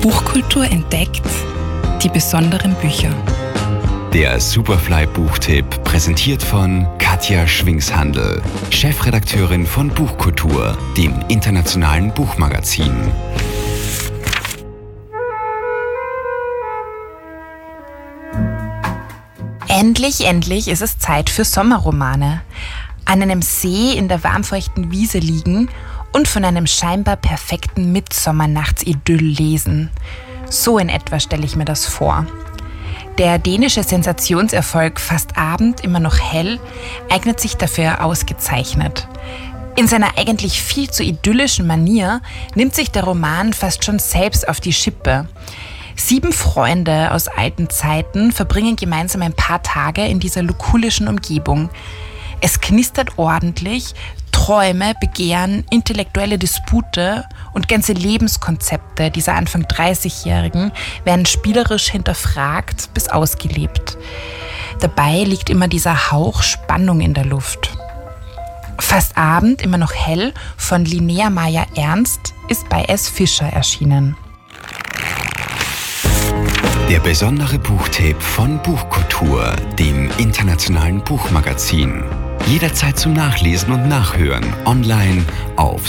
Buchkultur entdeckt, die besonderen Bücher. Der Superfly-Buchtipp, präsentiert von Katja Schwingshandl, Chefredakteurin von Buchkultur, dem internationalen Buchmagazin. Endlich ist es Zeit für Sommerromane. An einem See in der warmfeuchten Wiese liegen und von einem scheinbar perfekten Mittsommernachts-Idyll lesen. So in etwa stelle ich mir das vor. Der dänische Sensationserfolg Fast Abend, immer noch hell eignet sich dafür ausgezeichnet. In seiner eigentlich viel zu idyllischen Manier nimmt sich der Roman fast schon selbst auf die Schippe. 7 Freunde aus alten Zeiten verbringen gemeinsam ein paar Tage in dieser lukulischen Umgebung. Es knistert ordentlich, Träume, Begehren, intellektuelle Dispute und ganze Lebenskonzepte dieser Anfang 30-Jährigen werden spielerisch hinterfragt bis ausgelebt. Dabei liegt immer dieser Hauch Spannung in der Luft. Fast Abend, immer noch hell von Linnea Meyer-Ernst ist bei S. Fischer erschienen. Der besondere Buchtipp von Buchkultur, dem internationalen Buchmagazin. Jederzeit zum Nachlesen und Nachhören online auf